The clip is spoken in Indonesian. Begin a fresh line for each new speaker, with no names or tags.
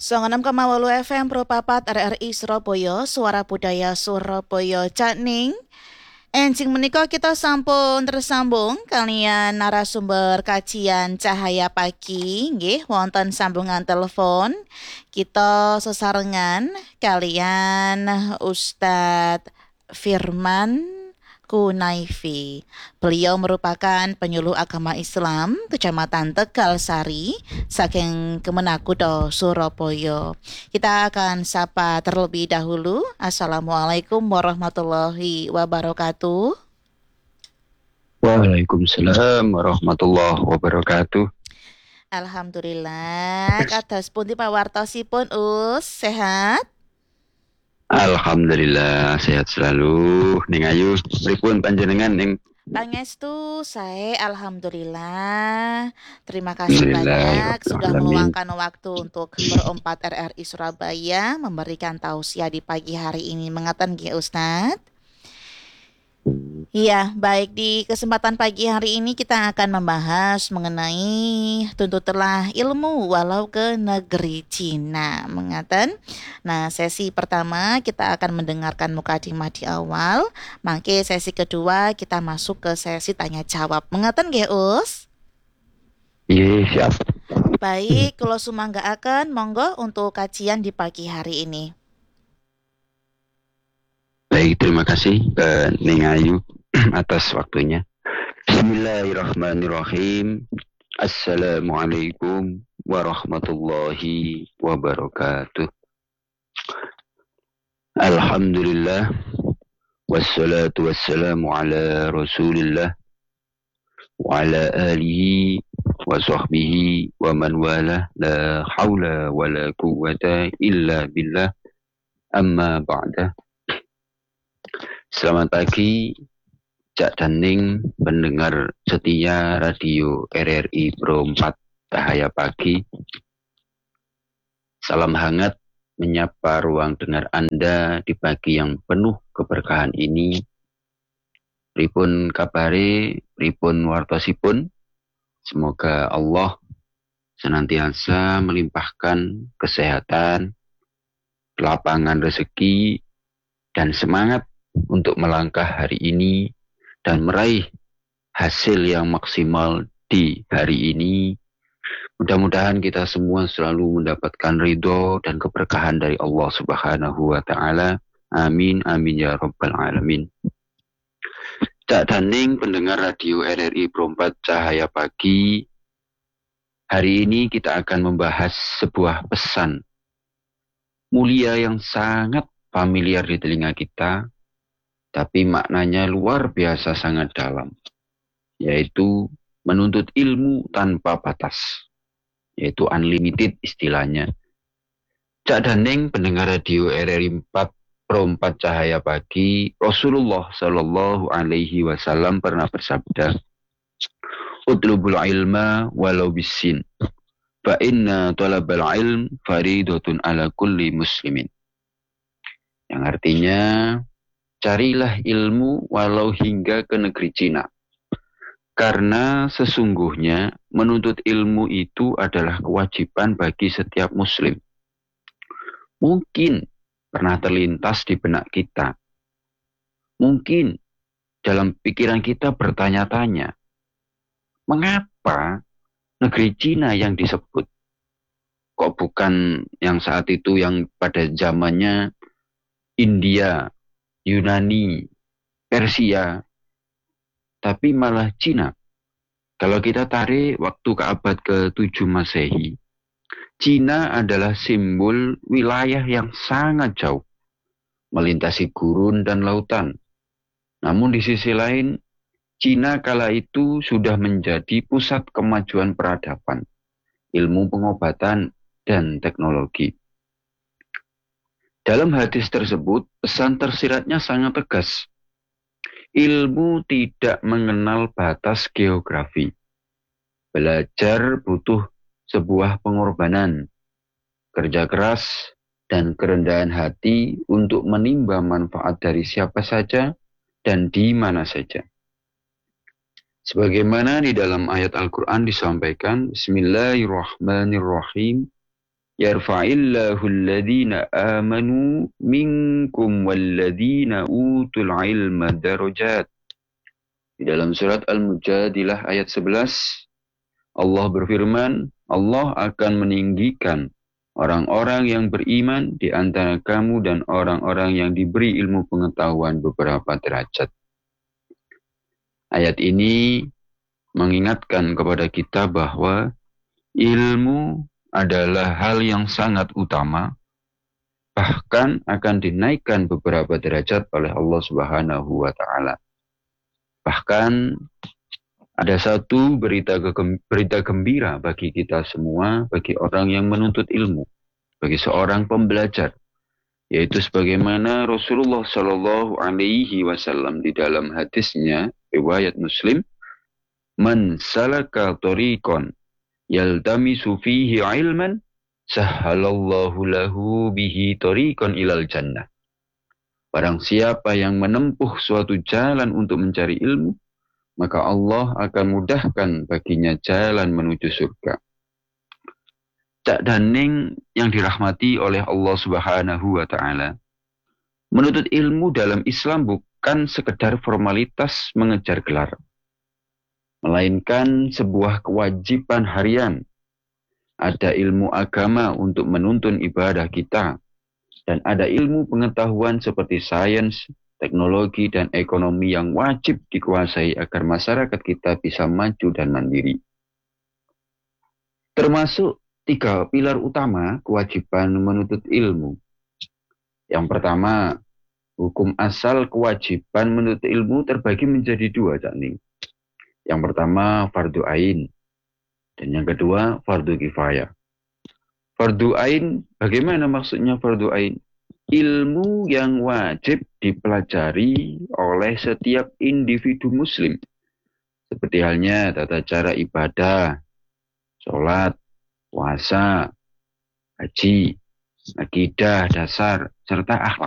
96,8 FM Pro Papat RRI Surabaya, Suara Budaya Surabaya Cakning. Enjing menika kita sampun tersambung kalian narasumber kajian Cahaya Pagi nggih wonten sambungan telepon. Kita sesarengan kalian Ustadz Firman Kunaifi. Beliau merupakan penyuluh agama Islam Kecamatan Tegal Sari saking Kemenakudo Surabaya. Kita akan sapa terlebih dahulu. Assalamualaikum warahmatullahi wabarakatuh.
Waalaikumsalam warahmatullahi wabarakatuh.
Alhamdulillah. Kados pundi pawartosipun Us? Sehat?
Alhamdulillah sehat selalu. Ning ayu pripun panjenengan ning?
Pangestu saya alhamdulillah. Terima kasih banyak sudah meluangkan waktu untuk berempat RRI Surabaya memberikan tausiah di pagi hari ini. Mengatakan nggih Ustadz? Iya, baik, di kesempatan pagi hari ini kita akan membahas mengenai tuntutlah ilmu walau ke negeri Cina. Mengatakan, nah sesi pertama kita akan mendengarkan mukadimah di awal. Mangke sesi kedua kita masuk ke sesi tanya jawab. Mengatakan nggih Us?
Iya, siap.
Baik, kalau sumangga akan monggo untuk kajian di pagi hari ini.
Baik, terima kasih Ning Ayu atas waktunya. Bismillahirrahmanirrahim. Assalamualaikum warahmatullahi wabarakatuh. Alhamdulillah wassalatu wassalamu ala Rasulillah wa ala alihi wa sahbihi wa man wala la hawla wa la quwwata illa billah amma ba'da. Selamat pagi Cak Daning pendengar setia radio RRI Pro 4 Cahaya Pagi. Salam hangat menyapa ruang dengar Anda di pagi yang penuh keberkahan ini. Pripun kabare, pripun wartosipun. Semoga Allah senantiasa melimpahkan kesehatan, lapangan rezeki, dan semangat untuk melangkah hari ini dan meraih hasil yang maksimal di hari ini. Mudah-mudahan kita semua selalu mendapatkan ridho dan keberkahan dari Allah Subhanahu wa Ta'ala. Amin, amin ya Rabbal Alamin. Cak Daning pendengar radio RRI Pro 4 Cahaya Pagi. Hari ini kita akan membahas sebuah pesan mulia yang sangat familiar di telinga kita, tapi maknanya luar biasa sangat dalam, yaitu menuntut ilmu tanpa batas, yaitu unlimited istilahnya. Cak Daning pendengar radio RRI 4 Pro 4 Cahaya Pagi, Rasulullah Shallallahu Alaihi Wasallam pernah bersabda, "Utlubul ilma walau bisin, fa inna talabal ilm faridatun ala kulli muslimin." Yang artinya, carilah ilmu walau hingga ke negeri Cina. Karena sesungguhnya menuntut ilmu itu adalah kewajiban bagi setiap muslim. Mungkin pernah terlintas di benak kita. Mungkin dalam pikiran kita bertanya-tanya, mengapa negeri Cina yang disebut? Kok bukan yang saat itu yang pada zamannya India, Yunani, Persia, tapi malah Cina. Kalau kita tarik waktu ke abad ke-7 Masehi, Cina adalah simbol wilayah yang sangat jauh, melintasi gurun dan lautan. Namun di sisi lain, Cina kala itu sudah menjadi pusat kemajuan peradaban, ilmu pengobatan, dan teknologi. Dalam hadis tersebut, pesan tersiratnya sangat tegas. Ilmu tidak mengenal batas geografi. Belajar butuh sebuah pengorbanan, kerja keras, dan kerendahan hati untuk menimba manfaat dari siapa saja dan di mana saja. Sebagaimana di dalam ayat Al-Quran disampaikan, Bismillahirrahmanirrahim, Yarfa'illahu alladhina amanu minkum walladhina utul ilma darajat. Di dalam surat Al-Mujadilah ayat 11, Allah berfirman, Allah akan meninggikan orang-orang yang beriman di antara kamu dan orang-orang yang diberi ilmu pengetahuan beberapa derajat. Ayat ini mengingatkan kepada kita bahwa ilmu adalah hal yang sangat utama, bahkan akan dinaikkan beberapa derajat oleh Allah Subhanahu wa Ta'ala. Bahkan ada satu berita gembira bagi kita semua, bagi orang yang menuntut ilmu, bagi seorang pembelajar, yaitu sebagaimana Rasulullah Shallallahu Alaihi Wasallam di dalam hadisnya riwayat Muslim, man salaka tariqan yaltamisu fihi ilman sahhalallahu lahu bihi tariqan ilal jannah. Barang siapa yang menempuh suatu jalan untuk mencari ilmu, maka Allah akan mudahkan baginya jalan menuju surga. Cak Daning yang dirahmati oleh Allah Subhanahu wa Ta'ala, menuntut ilmu dalam Islam bukan sekedar formalitas mengejar gelar, melainkan sebuah kewajiban harian. Ada ilmu agama untuk menuntun ibadah kita, dan ada ilmu pengetahuan seperti sains, teknologi, dan ekonomi yang wajib dikuasai agar masyarakat kita bisa maju dan mandiri. Termasuk 3 pilar utama kewajiban menuntut ilmu. Yang pertama, hukum asal kewajiban menuntut ilmu terbagi menjadi 2, Cak Ning. Yang pertama, fardu ain. Dan yang kedua, fardu kifayah. Fardu ain, bagaimana maksudnya fardu ain? Ilmu yang wajib dipelajari oleh setiap individu muslim. Seperti halnya tata cara ibadah, sholat, puasa, haji, akidah dasar, serta akhlak.